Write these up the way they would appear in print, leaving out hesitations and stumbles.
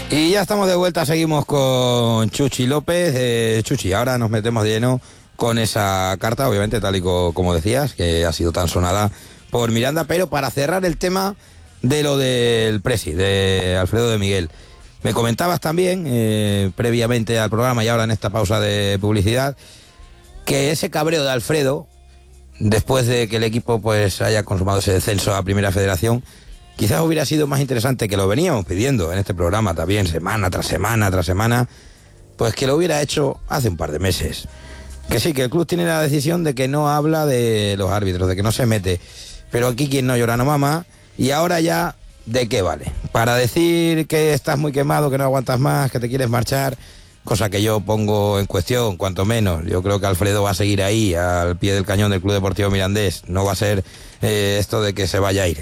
Y ya estamos de vuelta, seguimos con Chuchi López. Chuchi, ahora nos metemos de lleno con esa carta, obviamente, tal y como decías, que ha sido tan sonada por Miranda, pero para cerrar el tema de lo del Presi, de Alfredo de Miguel. Me comentabas también, previamente al programa y ahora en esta pausa de publicidad, que ese cabreo de Alfredo, después de que el equipo pues haya consumado ese descenso a Primera Federación, quizás hubiera sido más interesante, que lo veníamos pidiendo en este programa también, semana tras semana tras semana, pues que lo hubiera hecho hace un par de meses. Que sí, que el club tiene la decisión de que no habla de los árbitros, de que no se mete. Pero aquí quien no llora no mama. Y ahora ya, ¿de qué vale? Para decir que estás muy quemado, que no aguantas más, que te quieres marchar, cosa que yo pongo en cuestión, cuanto menos. Yo creo que Alfredo va a seguir ahí, al pie del cañón del Club Deportivo Mirandés. No va a ser esto de que se vaya a ir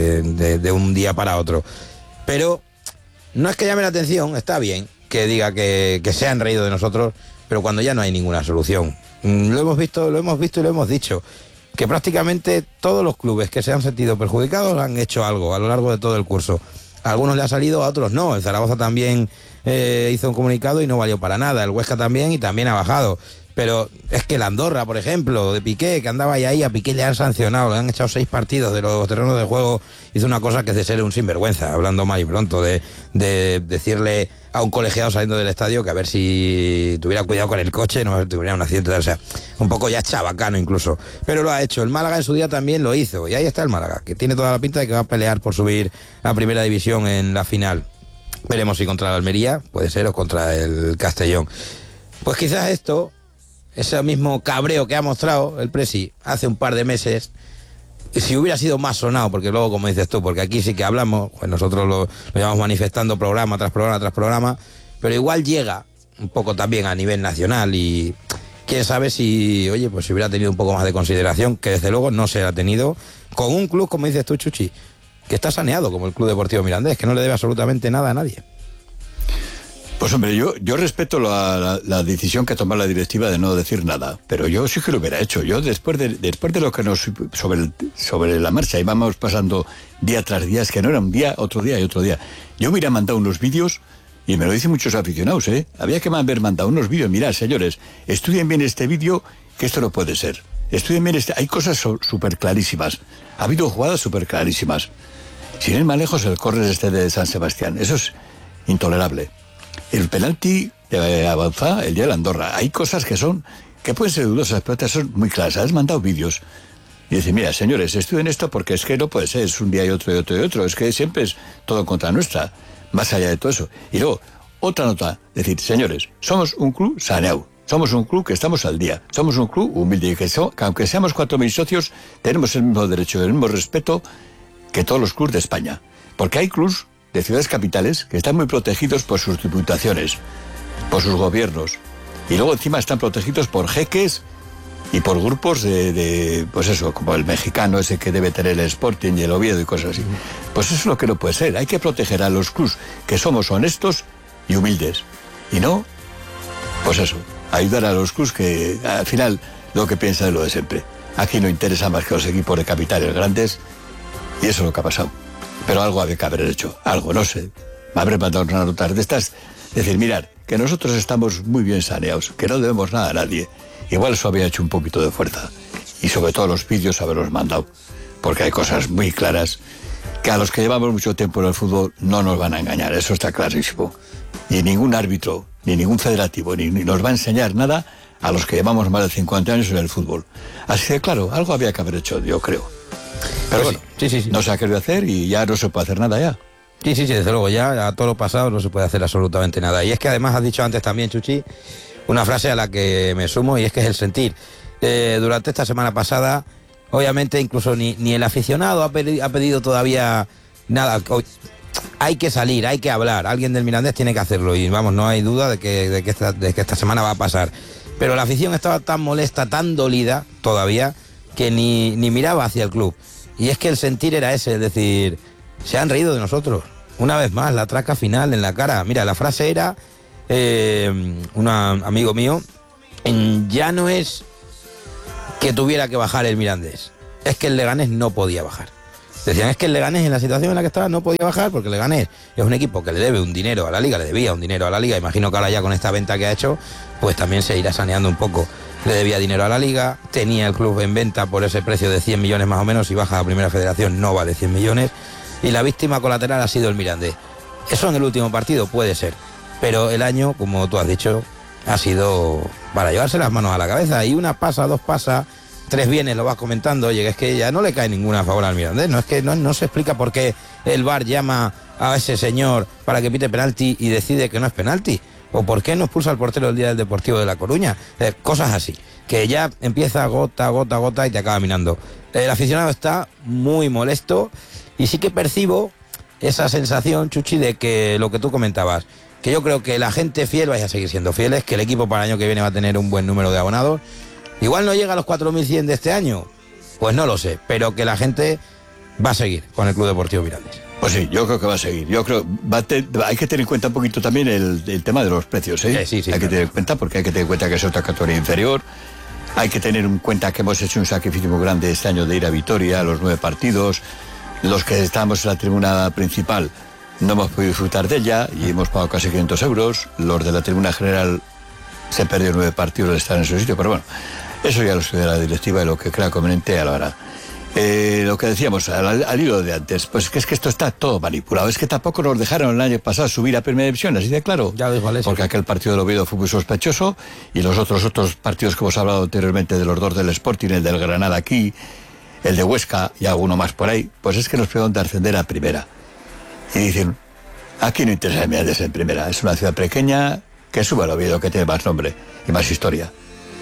de un día para otro. Pero no es que llame la atención, está bien que diga que se han reído de nosotros, pero cuando ya no hay ninguna solución. Lo hemos visto y lo hemos dicho, que prácticamente todos los clubes que se han sentido perjudicados han hecho algo a lo largo de todo el curso. A algunos le ha salido, a otros no. El Zaragoza también hizo un comunicado y no valió para nada. El Huesca también, y también ha bajado. Pero es que el Andorra, por ejemplo, de Piqué, que andaba ahí, a Piqué le han sancionado, le han echado 6 partidos de los terrenos de juego. Hizo una cosa que es de ser un sinvergüenza, hablando mal y pronto, de decirle a un colegiado saliendo del estadio que a ver si tuviera cuidado con el coche, no tuviera un accidente, o sea, un poco ya chabacano incluso. Pero lo ha hecho. El Málaga en su día también lo hizo, y ahí está el Málaga, que tiene toda la pinta de que va a pelear por subir a Primera División en la final. Veremos si contra el Almería, puede ser, o contra el Castellón. Pues quizás esto, ese mismo cabreo que ha mostrado el Presi hace un par de meses, si hubiera sido más sonado, porque luego, como dices tú, porque aquí sí que hablamos, pues nosotros lo llevamos manifestando programa tras programa tras programa, pero igual llega un poco también a nivel nacional, y quién sabe si, oye, pues si hubiera tenido un poco más de consideración, que desde luego no se ha tenido, con un club, como dices tú, Chuchi, que está saneado como el Club Deportivo Mirandés, que no le debe absolutamente nada a nadie. Pues hombre, yo respeto la decisión que ha tomado la directiva de no decir nada, pero yo sí que lo hubiera hecho. Yo después de lo que nos sobre la marcha íbamos pasando día tras día, es que no era un día, otro día y otro día. Yo hubiera mandado unos vídeos, y me lo dicen muchos aficionados, había que haber mandado unos vídeos. Mirad, señores, estudien bien este vídeo, que esto no puede ser. Estudien bien hay cosas súper clarísimas. Ha habido jugadas súper clarísimas. Sin ir más lejos, el córner de San Sebastián, eso es intolerable. El penalti de Avanzá, el día de la Andorra. Hay cosas que pueden ser dudosas, pero otras son muy claras. Has mandado vídeos y dices, mira, señores, estudien esto porque es que no puede ser, es un día y otro y otro y otro. Es que siempre es todo en contra nuestra, más allá de todo eso. Y luego, otra nota, decir, señores, somos un club saneado. Somos un club que estamos al día. Somos un club humilde y que aunque seamos 4.000 socios, tenemos el mismo derecho y el mismo respeto que todos los clubes de España. Porque hay clubes de ciudades capitales que están muy protegidos por sus diputaciones, por sus gobiernos, y luego encima están protegidos por jeques y por grupos pues eso, como el mexicano ese que debe tener el Sporting y el Oviedo y cosas así. Pues eso es lo que no puede ser. Hay que proteger a los clubs que somos honestos y humildes, y no, pues eso, ayudar a los clubs que al final lo que piensan es lo de siempre. Aquí no interesa más que los equipos de capitales grandes, y eso es lo que ha pasado. Pero algo había que haber hecho, algo, no sé. Me habré mandado una nota de estas, decir, mirad, que nosotros estamos muy bien saneados, que no debemos nada a nadie. Igual eso había hecho un poquito de fuerza. Y sobre todo los vídeos haberlos mandado, porque hay cosas muy claras que a los que llevamos mucho tiempo en el fútbol no nos van a engañar, eso está clarísimo. Ni ningún árbitro, ni ningún federativo, ni nos va a enseñar nada a los que llevamos más de 50 años en el fútbol. Así que claro, algo había que haber hecho, yo creo. Pero bueno, sí. No se ha querido hacer y ya no se puede hacer nada ya. Sí, desde luego, ya a todo lo pasado no se puede hacer absolutamente nada. Y es que además has dicho antes también, Chuchi, una frase a la que me sumo, y es que es el sentir. Durante esta semana pasada, obviamente incluso ni el aficionado ha pedido todavía nada. Hay que salir, hay que hablar, alguien del Mirandés tiene que hacerlo, y vamos, no hay duda de que esta semana va a pasar. Pero la afición estaba tan molesta, tan dolida todavía, que ni miraba hacia el club. Y es que el sentir era ese, es decir, se han reído de nosotros. Una vez más, la traca final en la cara. Mira, la frase era, un amigo mío, ya no es que tuviera que bajar el Mirandés, es que el Leganés no podía bajar. Decían es que el Leganés en la situación en la que estaba no podía bajar porque el Leganés es un equipo que le debe un dinero a la Liga, le debía un dinero a la Liga, imagino que ahora ya con esta venta que ha hecho, pues también se irá saneando un poco. Le debía dinero a la Liga, tenía el club en venta por ese precio de 100 millones más o menos, y baja a Primera Federación no vale 100 millones, y la víctima colateral ha sido el Mirandés. Eso en el último partido puede ser, pero el año, como tú has dicho, ha sido para llevarse las manos a la cabeza, y una pasa, dos pasa, tres vienes, lo vas comentando, oye, es que ya no le cae ninguna a favor al Mirandés, no es que no se explica por qué el VAR llama a ese señor para que pite penalti y decide que no es penalti, o por qué no expulsa al portero el día del Deportivo de La Coruña, cosas así, que ya empieza gota, gota, gota y te acaba minando. El aficionado está muy molesto y sí que percibo esa sensación, Chuchi, de que lo que tú comentabas, que yo creo que la gente fiel vaya a seguir siendo fieles, que el equipo para el año que viene va a tener un buen número de abonados. Igual no llega a los 4.100 de este año, pues no lo sé, pero que la gente va a seguir con el Club Deportivo Mirandés. Pues sí, yo creo que va a seguir. Yo creo hay que tener en cuenta un poquito también el tema de los precios, ¿eh? Sí, hay que tener en cuenta, porque hay que tener en cuenta que es otra categoría inferior. Hay que tener en cuenta que hemos hecho un sacrificio muy grande este año de ir a Vitoria, a los 9 partidos. Los que estamos en la tribuna principal no hemos podido disfrutar de ella y hemos pagado casi 500 euros. Los de la tribuna general se perdió 9 partidos de estar en su sitio, pero bueno, eso ya lo estudia la directiva y lo que crea conveniente a la hora. Lo que decíamos al hilo de antes, pues que es que esto está todo manipulado. Es que tampoco nos dejaron el año pasado subir a Primera División, así de claro. Ya dijo Alessio. Porque aquel partido del Oviedo fue muy sospechoso, y los otros partidos que hemos hablado anteriormente, de los dos del Sporting, el del Granada aquí, el de Huesca y alguno más por ahí, pues es que nos preguntan de ascender a Primera. Y dicen, aquí no interesa el Mirandés en Primera, es una ciudad pequeña, que suba el Oviedo, que tiene más nombre y más historia.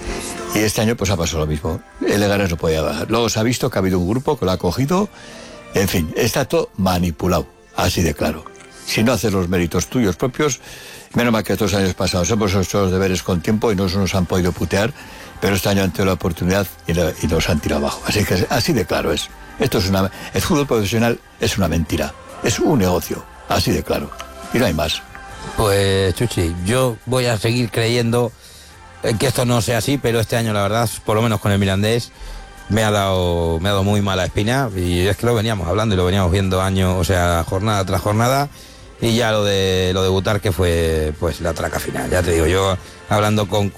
Y este año pues ha pasado lo mismo. El Leganés no podía bajar. Luego se ha visto que ha habido un grupo que lo ha cogido. En fin, está todo manipulado, así de claro. Si no haces los méritos tuyos propios, menos mal que estos años pasados hemos hecho los deberes con tiempo y no nos han podido putear, pero este año han tenido la oportunidad y nos han tirado abajo. Así que así de claro es. El fútbol profesional es una mentira. Es un negocio, así de claro. Y no hay más. Pues, Chuchi, yo voy a seguir creyendo que esto no sea así, pero este año la verdad, por lo menos con el Mirandés, me ha dado muy mala espina, y es que lo veníamos hablando y lo veníamos viendo jornada tras jornada, y ya lo de Butarque, que fue pues la traca final. Ya te digo, yo hablando con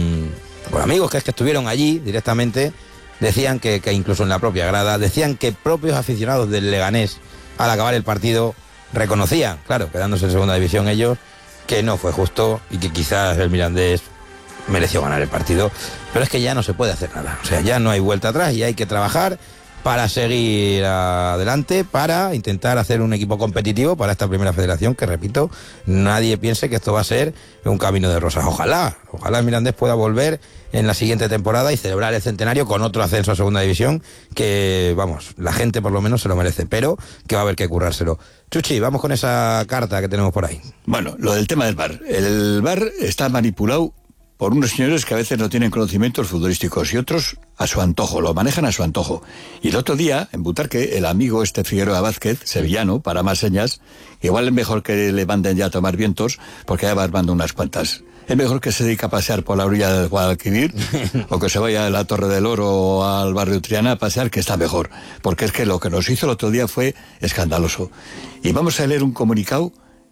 amigos que estuvieron allí directamente, decían que incluso en la propia grada, decían que propios aficionados del Leganés al acabar el partido reconocían, claro, quedándose en segunda división ellos, que no fue justo y que quizás el Mirandés mereció ganar el partido, pero es que ya no se puede hacer nada, o sea, ya no hay vuelta atrás y hay que trabajar para seguir adelante, para intentar hacer un equipo competitivo para esta Primera Federación, que repito, nadie piense que esto va a ser un camino de rosas. Ojalá el Mirandés pueda volver en la siguiente temporada y celebrar el centenario con otro ascenso a segunda división, que vamos, la gente por lo menos se lo merece, pero que va a haber que currárselo. Chuchi, vamos con esa carta que tenemos por ahí. Bueno, lo del tema del VAR. El VAR está manipulado por unos señores que a veces no tienen conocimientos futbolísticos y otros a su antojo, lo manejan a su antojo. Y el otro día, en Butarque, el amigo Figueroa Vázquez, sevillano, para más señas, igual es mejor que le manden ya a tomar vientos, porque ya va armando unas cuantas. Es mejor que se dedique a pasear por la orilla del Guadalquivir o que se vaya a la Torre del Oro o al barrio Triana a pasear, que está mejor. Porque es que lo que nos hizo el otro día fue escandaloso. Y vamos a leer un comunicado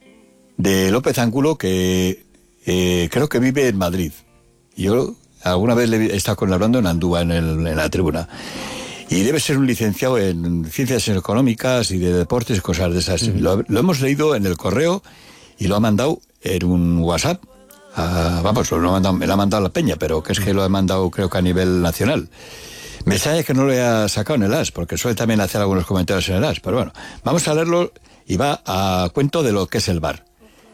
de López Angulo, que creo que vive en Madrid. Yo alguna vez le he estado hablando en Andúa, en la tribuna. Y debe ser un licenciado en ciencias económicas y de deportes y cosas de esas. Lo hemos leído en el correo y lo ha mandado en un WhatsApp. Me lo ha mandado la Peña, pero que es que lo ha mandado creo que a nivel nacional. Me extraña que no lo haya sacado en el AS, porque suele también hacer algunos comentarios en el AS. Pero bueno, vamos a leerlo y va a cuento de lo que es el VAR.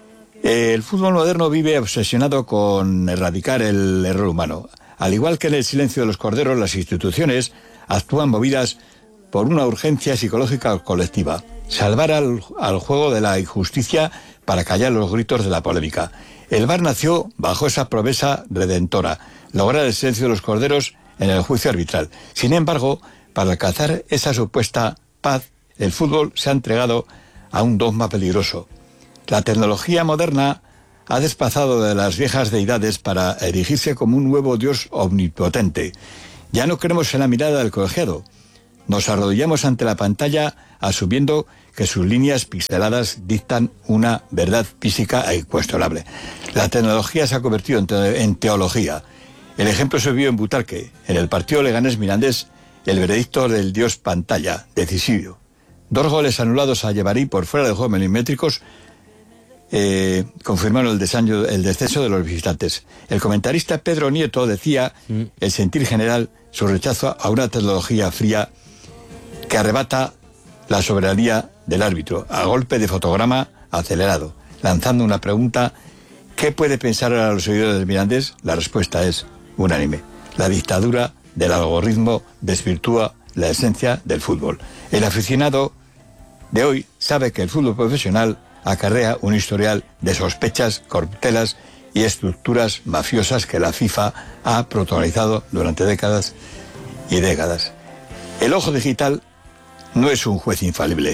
El fútbol moderno vive obsesionado con erradicar el error humano. Al igual que en el silencio de los corderos, las instituciones actúan movidas por una urgencia psicológica colectiva. Salvar al juego de la injusticia para callar los gritos de la polémica. El VAR nació bajo esa promesa redentora, lograr el silencio de los corderos en el juicio arbitral. Sin embargo, para alcanzar esa supuesta paz, el fútbol se ha entregado a un dogma peligroso. La tecnología moderna ha desplazado de las viejas deidades para erigirse como un nuevo Dios omnipotente. Ya no creemos en la mirada del colegiado, nos arrodillamos ante la pantalla asumiendo que sus líneas pixeladas dictan una verdad física e incuestionable. La tecnología se ha convertido en teología. El ejemplo se vio en Butarque, en el partido Leganés-Mirandés, el veredicto del dios pantalla, decisivo. 2 goles anulados a Llevarí por fuera de juego milimétricos confirmaron el descenso de los visitantes. El comentarista Pedro Nieto decía, el sentir general, su rechazo a una tecnología fría que arrebata la soberanía del árbitro, a golpe de fotograma acelerado, lanzando una pregunta: ¿qué puede pensar a los seguidores del Mirandés? La respuesta es unánime. La dictadura del algoritmo desvirtúa la esencia del fútbol. El aficionado de hoy sabe que el fútbol profesional acarrea un historial de sospechas, corruptelas y estructuras mafiosas que la FIFA ha protagonizado durante décadas y décadas. El ojo digital no es un juez infalible.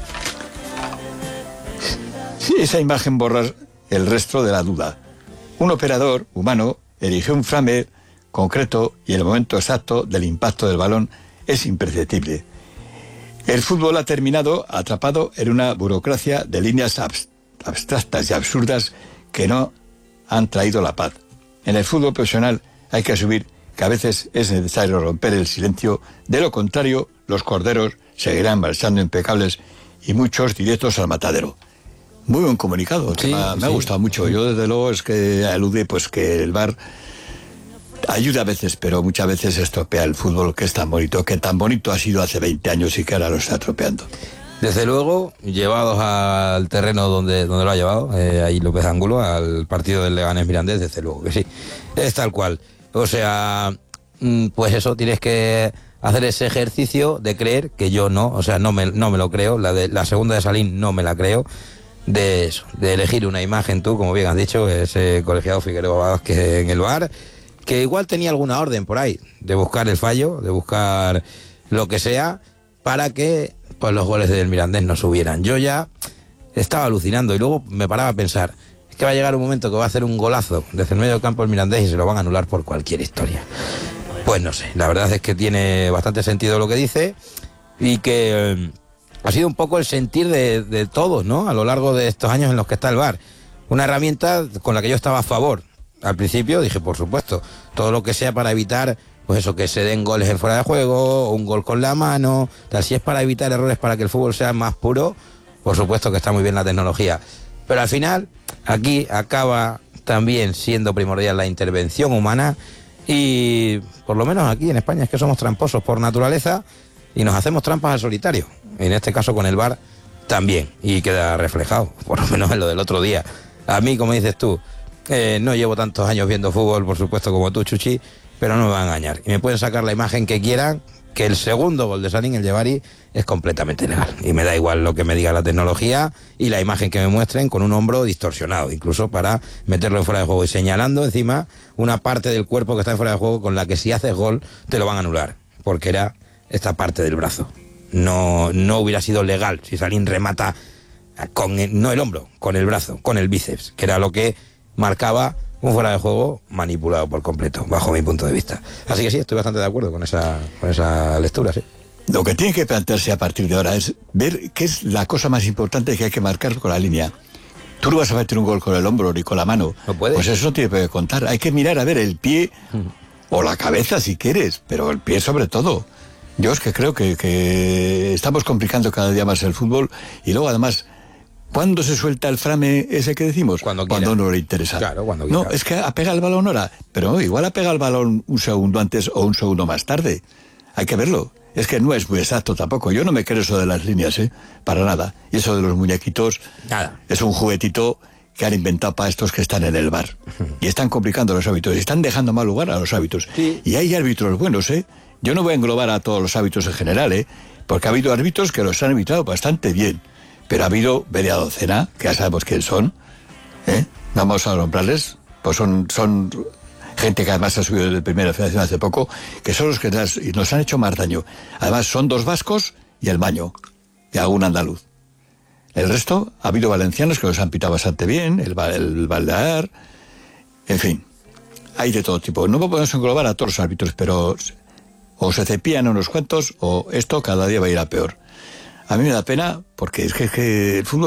Si esa imagen borra el resto de la duda. Un operador humano eligió un frame concreto y el momento exacto del impacto del balón es imperceptible. El fútbol ha terminado atrapado en una burocracia de líneas abstractas y absurdas que no han traído la paz. En el fútbol profesional hay que asumir que a veces es necesario romper el silencio, de lo contrario los corderos seguirán marchando impecables y muchos directos al matadero. Muy buen comunicado, sí, me ha gustado mucho. Yo desde luego es que alude pues que el VAR ayuda a veces, pero muchas veces estropea el fútbol que es tan bonito, que tan bonito ha sido hace 20 años y que ahora lo está estropeando. Desde luego, llevados al terreno donde lo ha llevado, ahí López Ángulo, al partido del Leganés Mirandés, desde luego que sí, es tal cual. O sea, pues eso, tienes que hacer ese ejercicio de creer, que yo no, o sea, no me lo creo, la segunda de Salín no me la creo, de eso, de elegir una imagen tú, como bien has dicho, ese colegiado Figueroa Vázquez en el VAR, que igual tenía alguna orden por ahí, de buscar el fallo, de buscar lo que sea, para que pues los goles del Mirandés no subieran. Yo ya estaba alucinando y luego me paraba a pensar, es que va a llegar un momento que va a hacer un golazo desde el medio del campo el Mirandés y se lo van a anular por cualquier historia. Pues no sé, la verdad es que tiene bastante sentido lo que dice y que ha sido un poco el sentir de todos, ¿no? A lo largo de estos años en los que está el VAR. Una herramienta con la que yo estaba a favor. Al principio dije, por supuesto, todo lo que sea para evitar, pues eso, que se den goles en fuera de juego, o un gol con la mano, tal. Si es para evitar errores, para que el fútbol sea más puro, por supuesto que está muy bien la tecnología. Pero al final, aquí acaba también siendo primordial la intervención humana y, por lo menos aquí en España, es que somos tramposos por naturaleza y nos hacemos trampas al solitario. En este caso con el VAR también, y queda reflejado, por lo menos en lo del otro día. A mí, como dices tú, no llevo tantos años viendo fútbol, por supuesto, como tú, Chuchi, pero no me van a engañar. Y me pueden sacar la imagen que quieran, que el segundo gol de Salín, el Llevarí, es completamente legal. Y me da igual lo que me diga la tecnología y la imagen que me muestren con un hombro distorsionado, incluso para meterlo en fuera de juego y señalando encima una parte del cuerpo que está en fuera de juego con la que si haces gol te lo van a anular, porque era esta parte del brazo. No hubiera sido legal si Salín remata con no el hombro, con el brazo, con el bíceps, que era lo que marcaba un fuera de juego manipulado por completo, bajo mi punto de vista. Así que sí, estoy bastante de acuerdo con esa lectura, sí. Lo que tiene que plantearse a partir de ahora es ver qué es la cosa más importante que hay que marcar con la línea. Tú no vas a meter un gol con el hombro ni con la mano. No puedes. Pues eso no tiene que contar. Hay que mirar a ver el pie o la cabeza si quieres, pero el pie sobre todo. Yo es que creo que estamos complicando cada día más el fútbol y luego además, ¿cuándo se suelta el frame ese que decimos? Cuando no le interesa. Claro, cuando quiera. No, es que apega el balón ahora, pero igual apega el balón un segundo antes o un segundo más tarde. Hay que verlo. Es que no es muy exacto tampoco. Yo no me creo eso de las líneas, para nada. Y eso de los muñequitos, nada. Es un juguetito que han inventado para estos que están en el VAR. Y están complicando los hábitos, y están dejando mal lugar a los hábitos. Sí. Y hay árbitros buenos, Yo no voy a englobar a todos los hábitos en general, porque ha habido árbitros que los han arbitrado bastante bien. Pero ha habido media docena, que ya sabemos quién son, vamos a nombrarles, pues son gente que además ha subido de primera federación hace poco, que son los que nos han hecho más daño. Además son 2 vascos y el Maño, y algún andaluz. El resto, ha habido valencianos que los han pitado bastante bien, el Balear, en fin, hay de todo tipo. No podemos englobar a todos los árbitros, pero O se cepillan unos cuantos o esto cada día va a ir a peor. A mí me da pena porque es que el fútbol